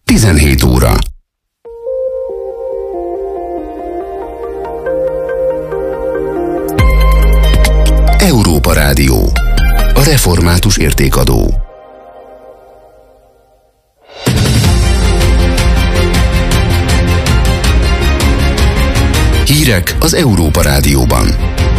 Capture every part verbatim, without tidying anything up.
tizenhét óra. Európa Rádió. A református értékadó. Hírek az Európa Rádióban.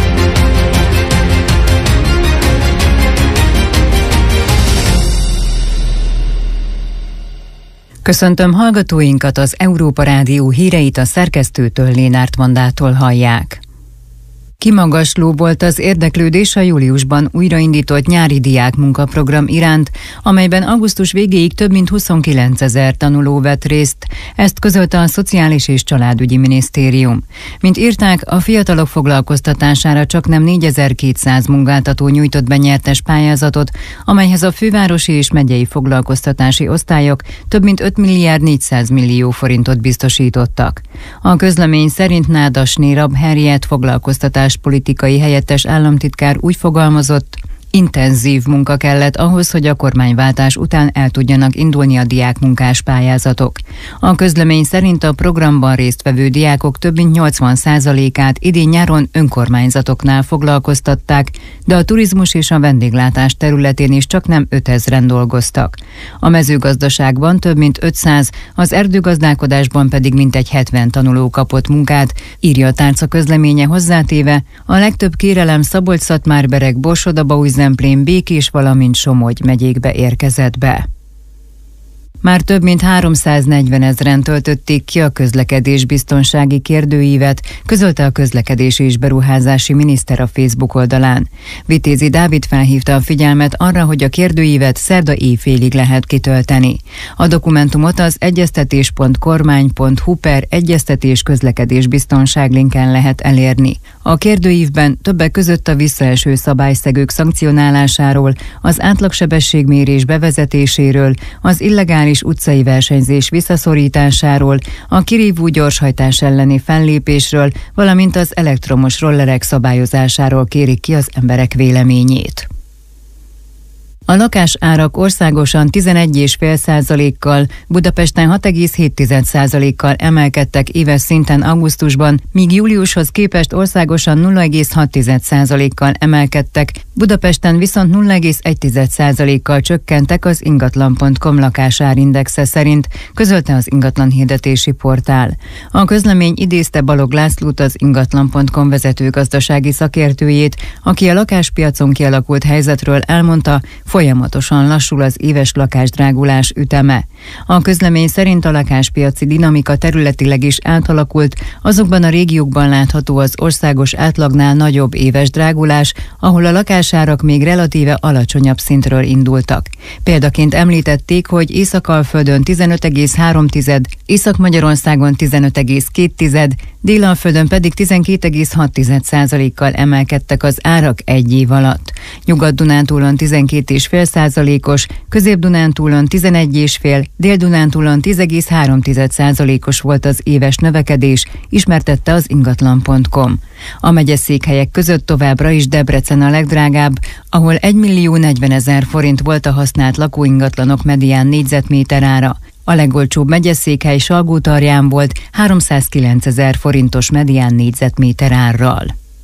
Köszöntöm hallgatóinkat, az Európa Rádió híreit a szerkesztőtől, Lénárt Vandától hallják. Kimagasló volt az érdeklődés a júliusban újraindított nyári diák munkaprogram iránt, amelyben augusztus végéig több mint huszonkilencezer tanuló vett részt, ezt közölte a Szociális és Családügyi Minisztérium. Mint írták, a fiatalok foglalkoztatására csaknem négyezer-kétszáz munkáltató nyújtott be nyertes pályázatot, amelyhez a fővárosi és megyei foglalkoztatási osztályok több mint öt milliárd négyszáz millió forintot biztosítottak. A közlemény szerint Nádasné Rabherriet foglalkoztatás politikai helyettes államtitkár úgy fogalmazott, intenzív munka kellett ahhoz, hogy a kormányváltás után el tudjanak indulni a diákmunkás pályázatok. A közlemény szerint a programban résztvevő diákok több mint nyolcvan százalékát idén nyáron önkormányzatoknál foglalkoztatták, de a turizmus és a vendéglátás területén is csaknem ötezren dolgoztak. A mezőgazdaságban több mint ötszáz, az erdőgazdálkodásban pedig mintegy hetven tanuló kapott munkát, írja a tárca közleménye hozzátéve, a legtöbb kérelem Szabolcs-Szatmár-Bereg, Borsod-Abaúj-Zemplén, Békés, valamint Somogy megyékbe érkezett be. Már több mint háromszáznegyven ezren töltötték ki a közlekedésbiztonsági kérdőívet, közölte a közlekedési és beruházási miniszter a Facebook oldalán. Vitézi Dávid felhívta a figyelmet arra, hogy a kérdőívet szerda éjfélig lehet kitölteni. A dokumentumot az egyeztetés pont kormány pont hu per egyeztetés közlekedésbiztonság linken lehet elérni. A kérdőívben többek között a visszaeső szabályszegők szankcionálásáról, az átlagsebességmérés bevezetéséről, az illegális utcai versenyzés visszaszorításáról, a kirívó gyorshajtás elleni fellépésről, valamint az elektromos rollerek szabályozásáról kérik ki az emberek véleményét. A lakásárak országosan tizenegy egész öt százalékkal, Budapesten hat egész hét százalékkal emelkedtek éves szinten augusztusban, míg júliushoz képest országosan nulla egész hat százalékkal emelkedtek, Budapesten viszont nulla egész egy százalékkal csökkentek az ingatlan pont com lakásárindexe szerint, közölte az ingatlan hirdetési portál. A közlemény idézte Balog Lászlót, az ingatlan pont com vezető gazdasági szakértőjét, aki a lakáspiacon kialakult helyzetről elmondta, folyamatosan lassul az éves lakásdrágulás üteme. A közlemény szerint a lakáspiaci dinamika területileg is átalakult, azokban a régiókban látható az országos átlagnál nagyobb éves drágulás, ahol a lakásárak még relatíve alacsonyabb szintről indultak. Példaként említették, hogy Észak-Alföldön tizenöt egész három, Észak-Magyarországon tizenöt egész két, Dél-Alföldön pedig tizenkét egész hat százalékkal emelkedtek az árak egy év alatt. Nyugat-Dunántúlon tizenkét egész öt százalékos, Közép-Dunántúlon tizenegy egész öt, Dél-Dunántúlon tíz egész három százalékos volt az éves növekedés, ismertette az ingatlan pont com. A megyeszékhelyek között továbbra is Debrecen a legdrágább, ahol egymillió negyvenezer forint volt a használt lakóingatlanok medián négyzetméter ára. A legolcsóbb megyeszékhely Salgótarján volt háromszázkilencezer forintos medián négyzetméter árral.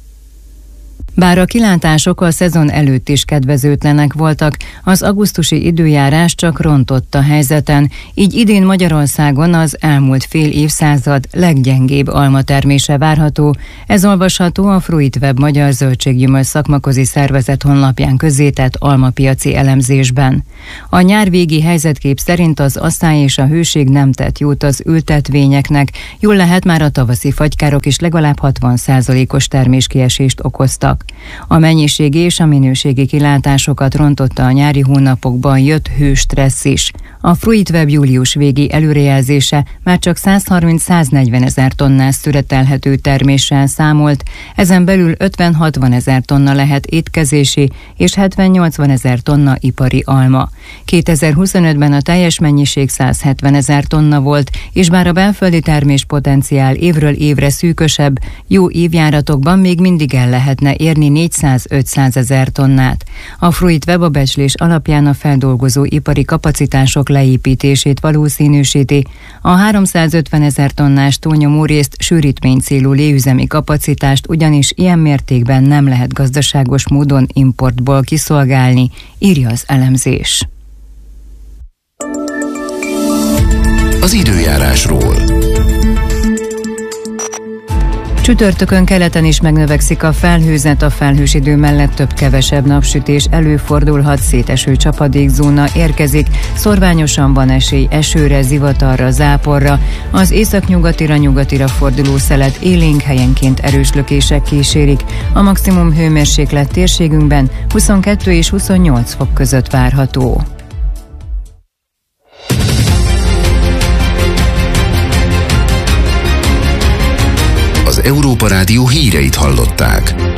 Bár a kilátások a szezon előtt is kedvezőtlenek voltak, az augusztusi időjárás csak rontott a helyzeten, így idén Magyarországon az elmúlt fél évszázad leggyengébb almatermése várható. Ez olvasható a Fruitweb Magyar Zöldséggyümölcs Szakmaközi Szervezet honlapján közzétett almapiaci elemzésben. A nyárvégi helyzetkép szerint az asszály és a hőség nem tett jót az ültetvényeknek, jól lehet már a tavaszi fagykárok is legalább hatvan százalékos terméskiesést okoztak. A mennyiségi és a minőségi kilátásokat rontotta a nyári hónapokban jött hőstressz is. A Fruitweb július végi előrejelzése már csak százharminc-száznegyven ezer tonnás szüretelhető terméssel számolt, ezen belül ötven-hatvan ezer tonna lehet étkezési és hetven-nyolcvan ezer tonna ipari alma. kétezer-huszonötben a teljes mennyiség százhetven ezer tonna volt, és bár a belföldi terméspotenciál évről évre szűkösebb, jó évjáratokban még mindig el lehetne érni elérni négyszáz-ötszázezer tonnát. A Fruit webabecslés alapján a feldolgozó ipari kapacitások leépítését valószínűsíti, a háromszázötvenezer tonnás túlnyomórészt sűrítmény célú léüzemi kapacitást ugyanis ilyen mértékben nem lehet gazdaságos módon importból kiszolgálni, írja az elemzés. Az időjárásról. Csütörtökön keleten is megnövekszik a felhőzet, a felhős idő mellett több-kevesebb napsütés előfordulhat, széteső csapadékzóna érkezik, szorványosan van esély esőre, zivatarra, záporra, az északnyugatira, nyugatira forduló szelet élénk, helyenként erős lökések kísérik, a maximum hőmérséklet térségünkben huszonkettő és huszonnyolc fok között várható. Az Európa Rádió híreit hallották.